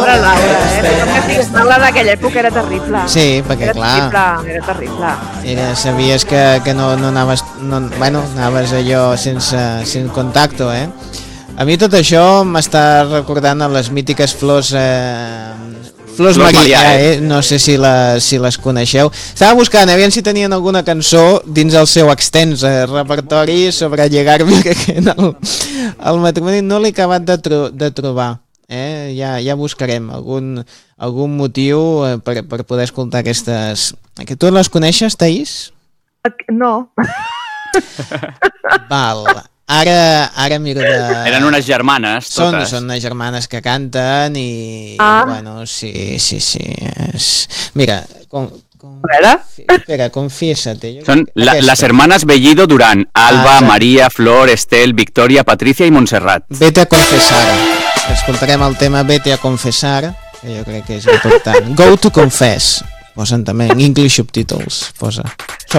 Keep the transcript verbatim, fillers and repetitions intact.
la Laura, eh? Perquè Finestra d'aquella època era terrible. Sí, perquè era clar... Terrible, era terrible. Era, sabies que, que no, no anaves... No, bueno, anaves allò sense, sense contacte, eh? A mi tot això m'està recordant a les mítiques flors... Eh, Flors Maria, eh? No sé si, la, si les coneixeu. Estava buscant, aviam si tenien alguna cançó dins el seu extens eh, repertori sobre llegar-me en el, el matrimoni. No l'he acabat de, tro de trobar. Eh? Ja, ja buscarem algun, algun motiu eh, per, per poder escoltar aquestes... Que tu les coneixes, Thaís? No. Val. Ara, ara miro de... Eren unes germanes, són, totes. són unes germanes que canten i... Ah. Bueno, sí, sí, sí. És... Mira, com... com... Espera, confiésate. Són la, las hermanas Bellido Durán, Alba, ah, María, Flor, Estel, Victoria, Patricia i Montserrat. Vete a confessar. Escoltarem el tema Vete a confessar, que jo crec que és important. Go to confess. Posen també en English subtitles. Posa.